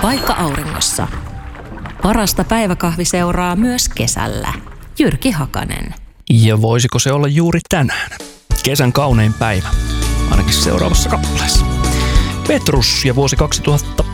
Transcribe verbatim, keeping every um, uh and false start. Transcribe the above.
Paikka auringossa. Parasta päiväkahvi seuraa myös kesällä. Jyrki Hakanen. Ja voisiko se olla juuri tänään? Kesän kaunein päivä. Ainakin seuraavassa kappaleessa. Petrus ja vuosi kaksituhatta